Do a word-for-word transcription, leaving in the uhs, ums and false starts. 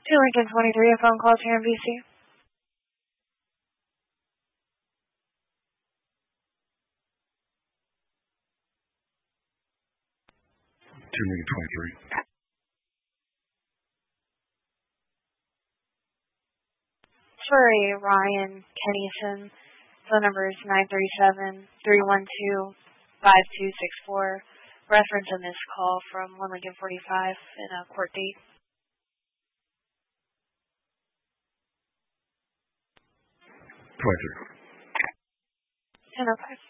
Two Lincoln twenty-three, a phone call to N B C. Two Lincoln twenty-three. Sorry, Ryan Kennison. Phone number is nine three seven, three one two, five two six four. Reference on this call from one Lincoln forty-five and a court date. twenty-three. ten oh five.